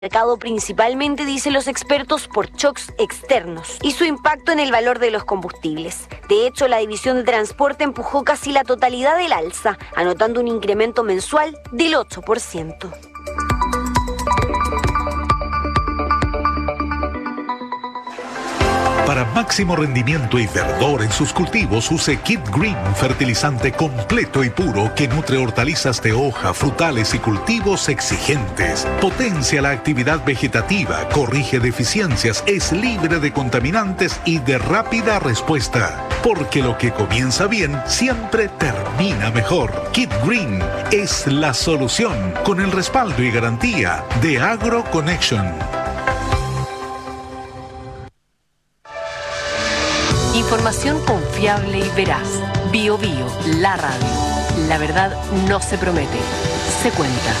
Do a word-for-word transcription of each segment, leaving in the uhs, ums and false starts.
mercado principalmente, dicen los expertos, por shocks externos y su impacto en el valor de los combustibles. De hecho, la división de transporte empujó casi la totalidad del alza, anotando un incremento mensual del ocho por ciento. Para máximo rendimiento y verdor en sus cultivos, use Kid Green, fertilizante completo y puro que nutre hortalizas de hoja, frutales y cultivos exigentes. Potencia la actividad vegetativa, corrige deficiencias, es libre de contaminantes y de rápida respuesta. Porque lo que comienza bien siempre termina mejor. Kid Green es la solución, con el respaldo y garantía de AgroConnection. Información confiable y veraz. Bio Bio, la radio. La verdad no se promete, se cuenta.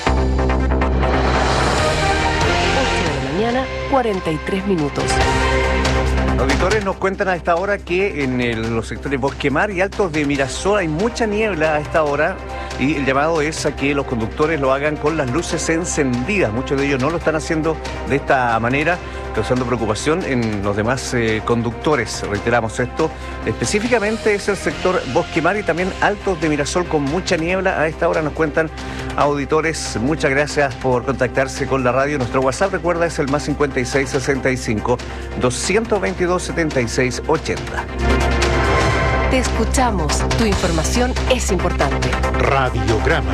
ocho de la mañana, cuarenta y tres minutos. Auditores nos cuentan a esta hora que en el, los sectores Bosque Mar y Altos de Mirasol hay mucha niebla a esta hora y el llamado es a que los conductores lo hagan con las luces encendidas. Muchos de ellos no lo están haciendo de esta manera, causando preocupación en los demás eh, conductores. Reiteramos esto, específicamente es el sector Bosque Mar y también Altos de Mirasol con mucha niebla. A esta hora nos cuentan auditores. Muchas gracias por contactarse con la radio. Nuestro WhatsApp, recuerda, es el más cincuenta y seis sesenta y cinco, doscientos veintidós, setenta y seis ochenta. Te escuchamos. Tu información es importante. Radiograma.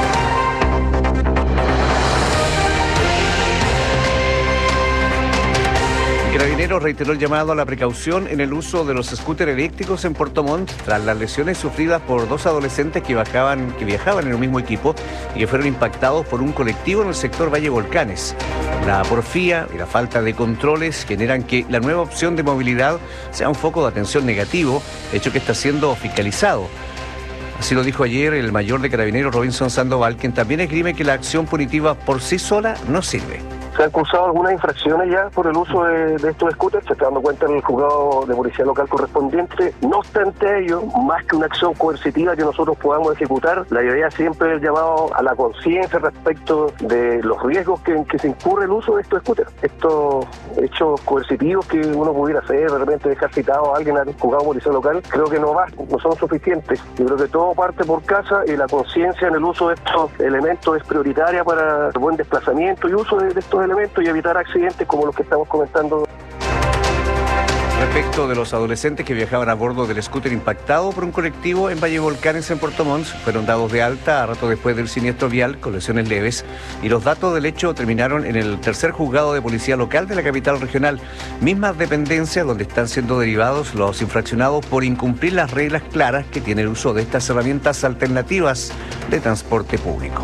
Carabineros reiteró el llamado a la precaución en el uso de los scooters eléctricos en Puerto Montt tras las lesiones sufridas por dos adolescentes que viajaban, que viajaban en un mismo equipo y que fueron impactados por un colectivo en el sector Valle Volcanes. La porfía y la falta de controles generan que la nueva opción de movilidad sea un foco de atención negativo, hecho que está siendo fiscalizado. Así lo dijo ayer el mayor de Carabineros, Robinson Sandoval, quien también esgrime que la acción punitiva por sí sola no sirve. Se han cursado algunas infracciones ya por el uso de, de estos scooters, se está dando cuenta en el juzgado de policía local correspondiente. No obstante ello, más que una acción coercitiva que nosotros podamos ejecutar, la idea siempre es el llamado a la conciencia respecto de los riesgos que, en que se incurre el uso de estos scooters. Estos hechos coercitivos que uno pudiera hacer, de repente dejar citado a alguien al juzgado de policía local, creo que no va, no son suficientes. Yo creo que todo parte por casa y la conciencia en el uso de estos elementos es prioritaria para el buen desplazamiento y uso de, de estos elementos y evitar accidentes como los que estamos comentando. Respecto de los adolescentes que viajaban a bordo del scooter impactado por un colectivo en Valle Volcanes en Puerto Montt, fueron dados de alta a rato después del siniestro vial con lesiones leves y los datos del hecho terminaron en el tercer juzgado de policía local de la capital regional, mismas dependencias donde están siendo derivados los infraccionados por incumplir las reglas claras que tiene el uso de estas herramientas alternativas de transporte público.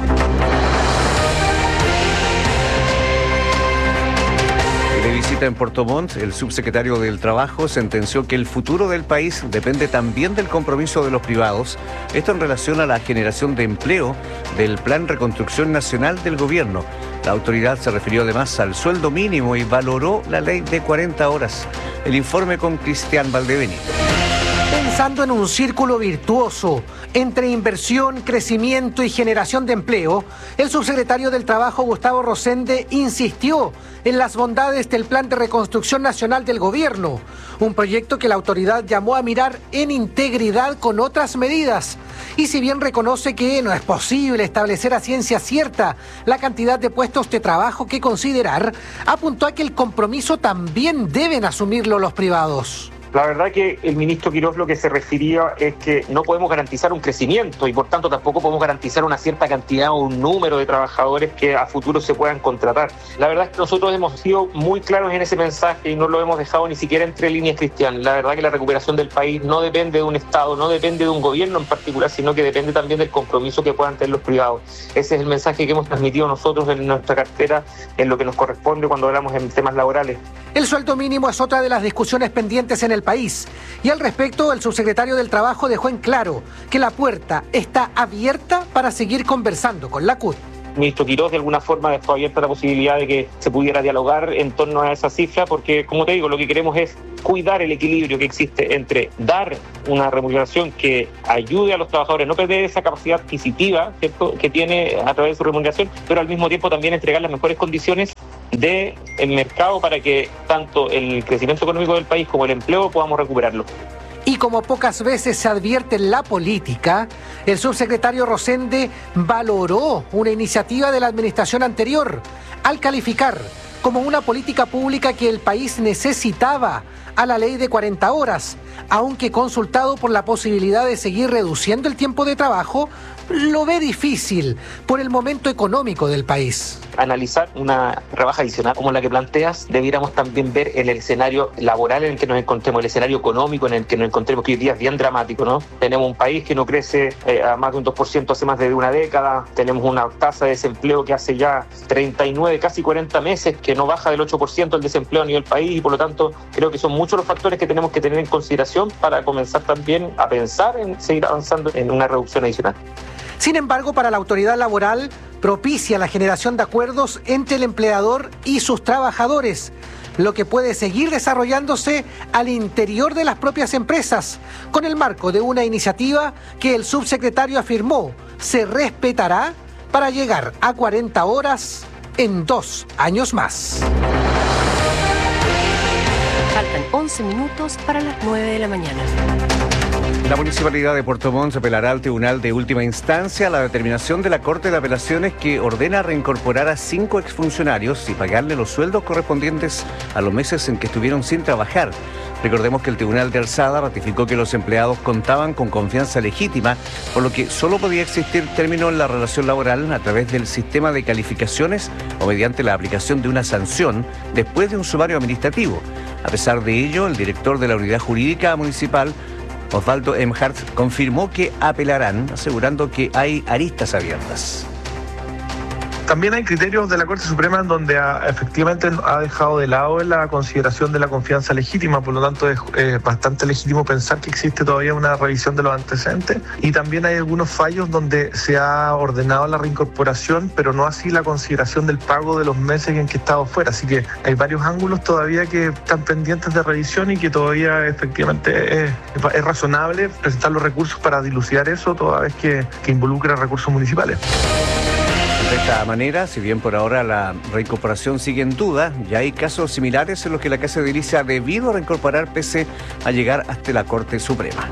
De visita en Puerto Montt, el subsecretario del Trabajo sentenció que el futuro del país depende también del compromiso de los privados. Esto en relación a la generación de empleo del Plan Reconstrucción Nacional del Gobierno. La autoridad se refirió además al sueldo mínimo y valoró la ley de cuarenta horas. El informe con Cristian Valdebenito. Pensando en un círculo virtuoso entre inversión, crecimiento y generación de empleo, el subsecretario del Trabajo, Gustavo Rosende, insistió en las bondades del Plan de Reconstrucción Nacional del Gobierno, un proyecto que la autoridad llamó a mirar en integridad con otras medidas. Y si bien reconoce que no es posible establecer a ciencia cierta la cantidad de puestos de trabajo que considerar, apuntó a que el compromiso también deben asumirlo los privados. La verdad que el ministro Quirós lo que se refería es que no podemos garantizar un crecimiento y por tanto tampoco podemos garantizar una cierta cantidad o un número de trabajadores que a futuro se puedan contratar. La verdad es que nosotros hemos sido muy claros en ese mensaje y no lo hemos dejado ni siquiera entre líneas, Cristian. La verdad que la recuperación del país no depende de un Estado, no depende de un gobierno en particular, sino que depende también del compromiso que puedan tener los privados. Ese es el mensaje que hemos transmitido nosotros en nuestra cartera, en lo que nos corresponde cuando hablamos en temas laborales. El sueldo mínimo es otra de las discusiones pendientes en el país. Y al respecto, el subsecretario del Trabajo dejó en claro que la puerta está abierta para seguir conversando con la C U T. El ministro Quirós de alguna forma dejó abierta la posibilidad de que se pudiera dialogar en torno a esa cifra, porque como te digo, lo que queremos es cuidar el equilibrio que existe entre dar una remuneración que ayude a los trabajadores a no perder esa capacidad adquisitiva, ¿cierto?, que tiene a través de su remuneración, pero al mismo tiempo también entregar las mejores condiciones del mercado para que tanto el crecimiento económico del país como el empleo podamos recuperarlo. Y como pocas veces se advierte en la política, el subsecretario Rosende valoró una iniciativa de la administración anterior al calificar como una política pública que el país necesitaba a la ley de cuarenta horas, aunque consultado por la posibilidad de seguir reduciendo el tiempo de trabajo, lo ve difícil por el momento económico del país. Analizar una rebaja adicional como la que planteas, debiéramos también ver el escenario laboral en el que nos encontremos, el escenario económico en el que nos encontremos, que hoy día es bien dramático, ¿no? Tenemos un país que no crece eh, a más de un dos por ciento hace más de una década, tenemos una tasa de desempleo que hace ya treinta y nueve, casi cuarenta meses, que no baja del ocho por ciento el desempleo a nivel país, y por lo tanto creo que son muchos los factores que tenemos que tener en consideración para comenzar también a pensar en seguir avanzando en una reducción adicional. Sin embargo, para la autoridad laboral, propicia la generación de acuerdos entre el empleador y sus trabajadores, lo que puede seguir desarrollándose al interior de las propias empresas, con el marco de una iniciativa que el subsecretario afirmó se respetará para llegar a cuarenta horas en dos años más. Faltan once minutos para las nueve de la mañana. La Municipalidad de Puerto Montt apelará al Tribunal de Última Instancia la determinación de la Corte de Apelaciones que ordena reincorporar a cinco exfuncionarios y pagarle los sueldos correspondientes a los meses en que estuvieron sin trabajar. Recordemos que el Tribunal de Alzada ratificó que los empleados contaban con confianza legítima, por lo que solo podía existir término en la relación laboral a través del sistema de calificaciones o mediante la aplicación de una sanción después de un sumario administrativo. A pesar de ello, el director de la Unidad Jurídica Municipal, Osvaldo Emhart, confirmó que apelarán, asegurando que hay aristas abiertas. También hay criterios de la Corte Suprema en donde ha, efectivamente ha dejado de lado la consideración de la confianza legítima, por lo tanto es eh, bastante legítimo pensar que existe todavía una revisión de los antecedentes, y también hay algunos fallos donde se ha ordenado la reincorporación, pero no así la consideración del pago de los meses en que estaba fuera, así que hay varios ángulos todavía que están pendientes de revisión y que todavía efectivamente es, es razonable presentar los recursos para dilucidar eso, toda vez que, que involucra recursos municipales. De esta manera, si bien por ahora la reincorporación sigue en duda, ya hay casos similares en los que la Casa de Edilicia ha debido reincorporar pese a llegar hasta la Corte Suprema.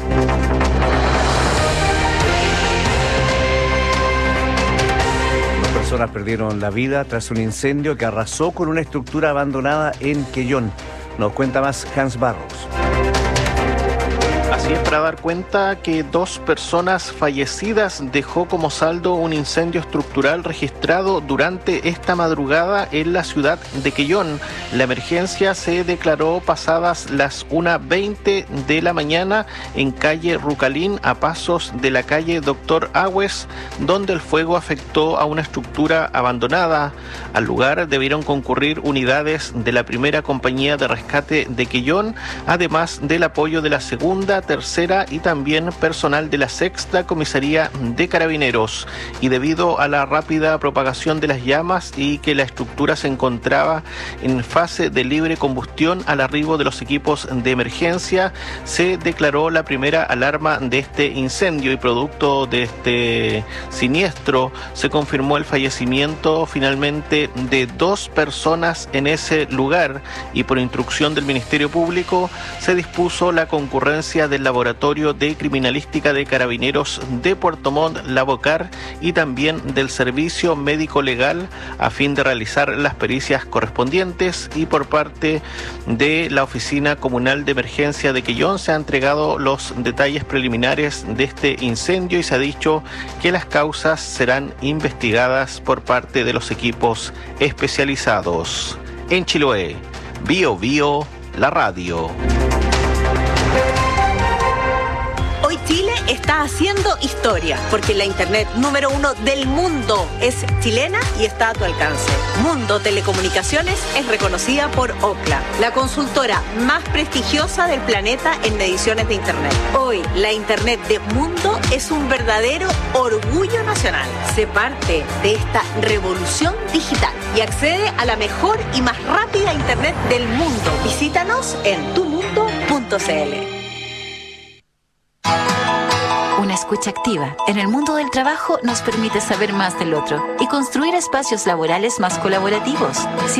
Dos personas perdieron la vida tras un incendio que arrasó con una estructura abandonada en Quellón. Nos cuenta más Hans Barros. Así es, para dar cuenta que dos personas fallecidas dejó como saldo un incendio estructural registrado durante esta madrugada en la ciudad de Quellón. La emergencia se declaró pasadas las una veinte de la mañana en calle Rucalín, a pasos de la calle Doctor Agües, donde el fuego afectó a una estructura abandonada. Al lugar debieron concurrir unidades de la primera compañía de rescate de Quellón, además del apoyo de la segunda, tercera y también personal de la sexta comisaría de Carabineros. Y debido a la rápida propagación de las llamas y que la estructura se encontraba en fase de libre combustión al arribo de los equipos de emergencia, se declaró la primera alarma de este incendio, y producto de este siniestro se confirmó el fallecimiento finalmente de dos personas en ese lugar, y por instrucción del Ministerio Público se dispuso la concurrencia del Laboratorio de Criminalística de Carabineros de Puerto Montt, Lavocar, y también del Servicio Médico Legal a fin de realizar las pericias correspondientes. Y por parte de la Oficina Comunal de Emergencia de Quellón se han entregado los detalles preliminares de este incendio y se ha dicho que las causas serán investigadas por parte de los equipos especializados. En Chiloé, Bio Bio, la radio. Hoy Chile está haciendo historia, porque la Internet número uno del mundo es chilena y está a tu alcance. Mundo Telecomunicaciones es reconocida por Ookla, la consultora más prestigiosa del planeta en mediciones de Internet. Hoy, la Internet de Mundo es un verdadero orgullo nacional. Sé parte de esta revolución digital y accede a la mejor y más rápida Internet del mundo. Visítanos en tu mundo punto c l. Una escucha activa en el mundo del trabajo nos permite saber más del otro y construir espacios laborales más colaborativos.